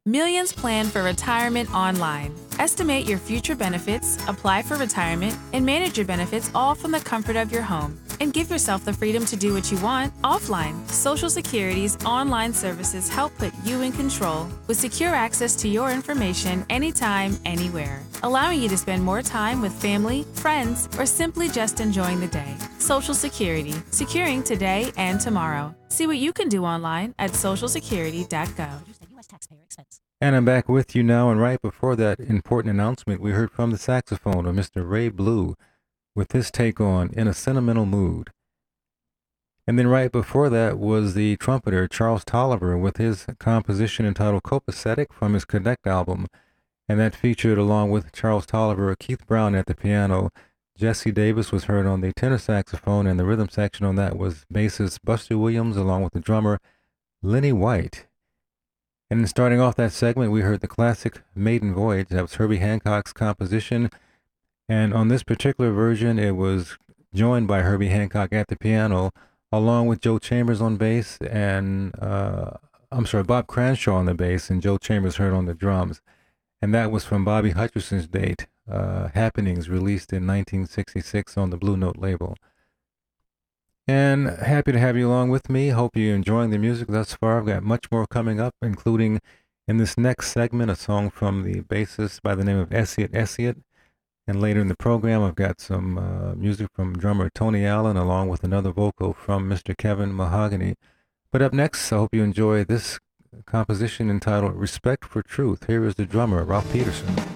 Millions plan for retirement online. Estimate your future benefits, apply for retirement, and manage your benefits all from the comfort of your home. And give yourself the freedom to do what you want offline. Social Security's online services help put you in control with secure access to your information anytime, anywhere, allowing you to spend more time with family, friends, or simply just enjoying the day. Social Security, securing today and tomorrow. See what you can do online at socialsecurity.gov. And I'm back with you now, and right before that important announcement, we heard from the saxophone of Mr. Ray Blue with his take on In a Sentimental Mood. And then right before that was the trumpeter Charles Tolliver with his composition entitled Copacetic from his Connect album. And that featured, along with Charles Tolliver, Keith Brown at the piano. Jesse Davis was heard on the tenor saxophone, and the rhythm section on that was bassist Buster Williams along with the drummer Lenny White. And in starting off that segment, we heard the classic Maiden Voyage. That was Herbie Hancock's composition. And on this particular version, it was joined by Herbie Hancock at the piano, along with Joe Chambers on bass, and Bob Cranshaw on the bass, and Joe Chambers heard on the drums. And that was from Bobby Hutcherson's date, Happenings, released in 1966 on the Blue Note label. And happy to have you along with me. Hope you're enjoying the music thus far. I've got much more coming up, including in this next segment, a song from the bassist by the name of Essiet Essiet. And later in the program, I've got some music from drummer Tony Allen, along with another vocal from Mr. Kevin Mahogany. But up next, I hope you enjoy this composition entitled Respect for Truth. Here is the drummer, Ralph Peterson.